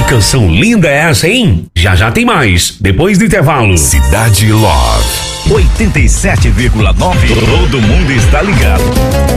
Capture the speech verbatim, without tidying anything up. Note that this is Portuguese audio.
canção linda é essa, hein? Já já tem mais, depois do intervalo. Cidade Love. oitenta e sete vírgula nove. Todo mundo está ligado.